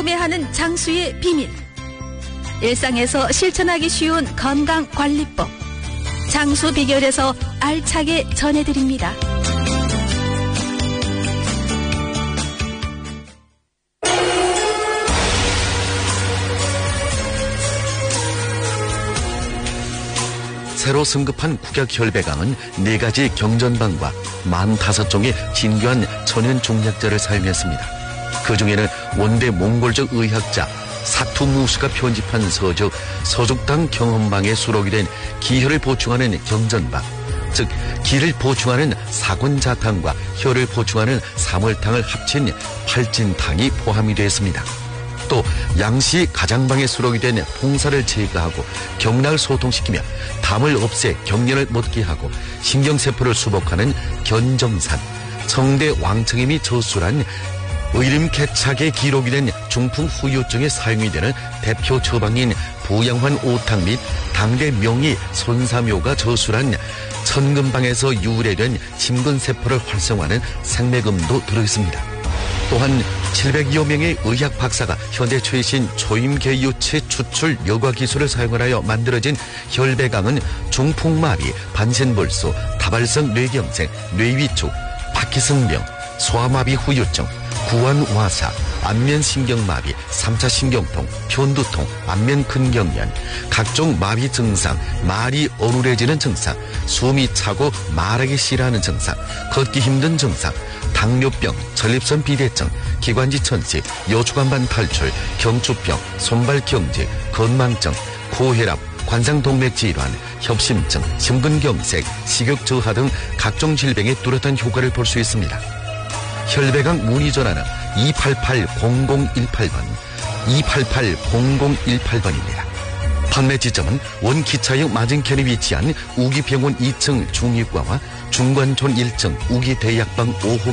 구매하는 장수의 비밀. 일상에서 실천하기 쉬운 건강관리법. 장수 비결에서 알차게 전해드립니다. 새로 승급한 국약혈배강은 4가지 경전방과 45종의 진귀한 천연 종약제를 사용했습니다. 그 중에는 원대 몽골적 의학자 사투무스가 편집한 서죽당 경험방에 수록이 된 기혈을 보충하는 경전방, 즉 기를 보충하는 사군자탕과 혈을 보충하는 사월탕을 합친 팔진탕이 포함이 되어 있습니다. 또 양시 가장방에 수록이 된 풍사를 제거하고 경락을 소통시키며 담을 없애 경련을 멎게 하고 신경세포를 수복하는 견정산, 청대 왕청임이 저술한 의림개착에 기록이 된 중풍 후유증에 사용이 되는 대표 처방인 부양환 오탕 및 당대 명의 손사묘가 저술한 천금방에서 유래된 심근세포를 활성화하는 생매금도 들어있습니다. 또한 700여 명의 의학 박사가 현대 최신 초임계유체 추출 여과 기술을 사용하여 만들어진 혈배강은 중풍마비, 반신불수, 다발성 뇌경색, 뇌위축, 파키슨병, 소아마비 후유증, 구안와사, 안면신경마비, 3차 신경통, 편두통, 안면근경련, 각종 마비 증상, 말이 어눌해지는 증상, 숨이 차고 말하기 싫어하는 증상, 걷기 힘든 증상, 당뇨병, 전립선 비대증, 기관지 천식, 여주간반 탈출, 경추병, 손발경직, 건망증, 고혈압, 관상동맥 질환, 협심증, 심근경색, 식욕저하 등 각종 질병에 뚜렷한 효과를 볼 수 있습니다. 혈배강 문의 전화는 288-0018번, 288-0018번입니다. 판매 지점은 원기차역 맞은편에 위치한 우기병원 2층 중의과와 중관촌 1층 우기대약방 5호